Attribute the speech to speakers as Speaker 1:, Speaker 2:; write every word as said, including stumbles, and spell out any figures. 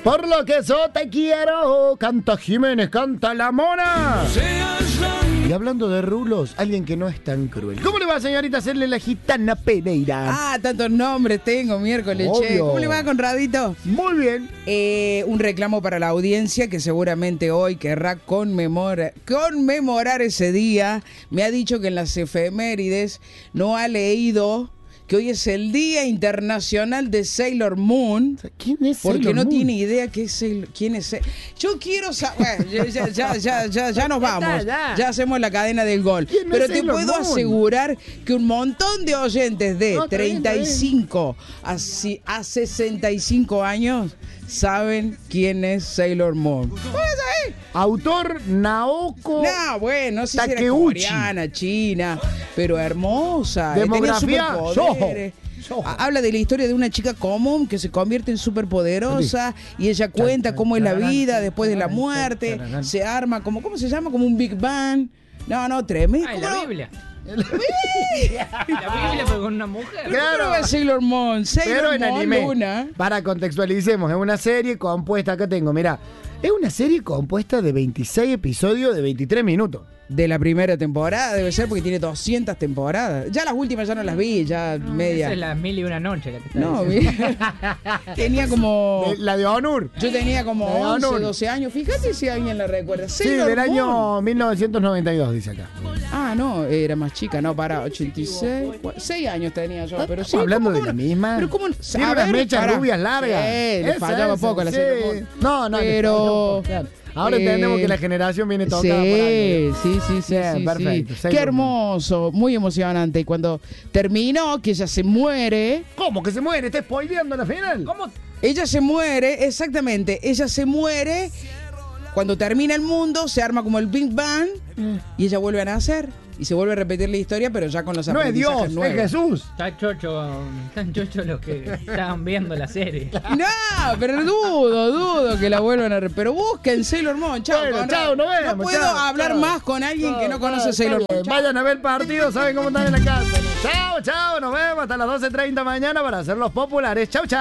Speaker 1: Por lo que yo te quiero, canta Jiménez, canta La Mona. Y hablando de rulos, alguien que no es tan cruel. ¿Cómo le va, señorita, hacerle la gitana Pereira?
Speaker 2: Ah, tantos nombres tengo, miércoles,
Speaker 1: Obvio.
Speaker 2: che. ¿Cómo le va, Conradito?
Speaker 1: Muy bien.
Speaker 2: Eh, un reclamo para la audiencia que seguramente hoy querrá conmemorar, conmemorar ese día. Me ha dicho que en las efemérides no ha leído que hoy es el Día Internacional de Sailor Moon.
Speaker 1: ¿Quién es
Speaker 2: Porque
Speaker 1: Sailor
Speaker 2: no
Speaker 1: Moon?
Speaker 2: tiene idea qué es Sailor, quién es Sailor. Yo quiero saber, bueno, ya, ya, ya, ya, ya nos vamos,
Speaker 3: ya.
Speaker 2: ya hacemos la cadena del gol.
Speaker 1: ¿Quién es
Speaker 2: Pero te
Speaker 1: Sailor
Speaker 2: puedo
Speaker 1: Moon?
Speaker 2: asegurar que un montón de oyentes de
Speaker 1: No, está bien, está
Speaker 2: treinta y cinco a, si- a sesenta y cinco años saben quién es Sailor Moon. ¿Cómo es ahí?
Speaker 1: Autor Naoko.
Speaker 2: No, bueno, no sé si era
Speaker 1: Takeuchi.
Speaker 2: coreana, china, pero hermosa.
Speaker 1: Demografía,
Speaker 2: tenía superpoderes.
Speaker 1: Yojo.
Speaker 2: Ha- Habla de la historia de una chica común que se convierte en superpoderosa y ella cuenta cómo es la vida después de la muerte, se arma como, ¿cómo se llama? Como un Big Bang. No, no, tremendo.
Speaker 3: Ah, en
Speaker 2: ¿Cómo
Speaker 3: la
Speaker 2: no?
Speaker 3: Biblia. La Biblia, pero con una mujer.
Speaker 1: Claro.
Speaker 2: ¿Cómo no va Sailor Moon? Sailor
Speaker 1: Pero en
Speaker 2: Moon,
Speaker 1: anime.
Speaker 2: Luna.
Speaker 1: Para contextualicemos, es una serie compuesta, acá tengo, mira, es una serie compuesta de veintiséis episodios de veintitrés minutos.
Speaker 2: De la primera temporada, debe ser porque tiene doscientas temporadas. Ya las últimas ya no las vi, ya
Speaker 3: No,
Speaker 2: media.
Speaker 3: Esa es la mil y una noche la que está
Speaker 2: No,
Speaker 3: diciendo.
Speaker 2: vi- tenía como...
Speaker 1: De- La de Onur.
Speaker 2: Yo tenía como
Speaker 1: No, no,
Speaker 2: once,
Speaker 1: no.
Speaker 2: doce años. Fíjate si alguien la recuerda.
Speaker 1: Sí,
Speaker 2: Sailor
Speaker 1: del
Speaker 2: Moon.
Speaker 1: año mil novecientos noventa y dos, dice acá.
Speaker 2: Ah, no, era más chica, no, para ochenta y seis. seis años tenía yo, pero sí.
Speaker 1: Estamos hablando
Speaker 2: ¿cómo-
Speaker 1: de la
Speaker 2: cómo no?
Speaker 1: misma.
Speaker 2: Pero cómo no?
Speaker 1: Tiene
Speaker 2: A
Speaker 1: unas
Speaker 2: ver,
Speaker 1: mechas
Speaker 2: pará.
Speaker 1: rubias largas.
Speaker 2: Sí, le
Speaker 1: Esa,
Speaker 2: fallaba
Speaker 1: esa,
Speaker 2: poco a la
Speaker 1: sí.
Speaker 2: Sailor Moon.
Speaker 1: No, no, le
Speaker 2: Pero...
Speaker 1: fallaba poco, claro. Ahora
Speaker 2: Eh,
Speaker 1: entendemos que la generación viene tocada por
Speaker 2: Sí,
Speaker 1: algo.
Speaker 2: sí, sí, sí,
Speaker 1: Bien,
Speaker 2: sí,
Speaker 1: perfecto.
Speaker 2: sí.
Speaker 1: Sailor
Speaker 2: Qué
Speaker 1: Moon.
Speaker 2: hermoso, muy emocionante. Y cuando terminó, que ella se muere,
Speaker 1: ¿Cómo que se muere? ¿Está spoileando la final?
Speaker 3: ¿Cómo?
Speaker 2: ella se muere, exactamente, ella se muere. Cuando termina el mundo, se arma como el Big Bang y ella vuelve a nacer. Y se vuelve a repetir la historia, pero ya con los
Speaker 1: No es
Speaker 2: aprendizajes
Speaker 1: Dios, es
Speaker 2: nuevos.
Speaker 1: Jesús.
Speaker 3: Está chocho, están chochos los que estaban viendo la serie.
Speaker 2: No, pero dudo, dudo que la vuelvan a... re- Pero busquen Sailor Moon, chao.
Speaker 1: Bueno,
Speaker 2: Conrad.
Speaker 1: chao, nos vemos,
Speaker 2: No puedo
Speaker 1: chao,
Speaker 2: hablar
Speaker 1: chao.
Speaker 2: más con alguien que no conoce
Speaker 1: Chao,
Speaker 2: Sailor
Speaker 1: chao.
Speaker 2: Moon. Chao.
Speaker 1: Vayan a ver el partido, saben cómo están en la casa. Chao, chao, nos vemos hasta las doce treinta mañana para hacer los populares. Chao, chao.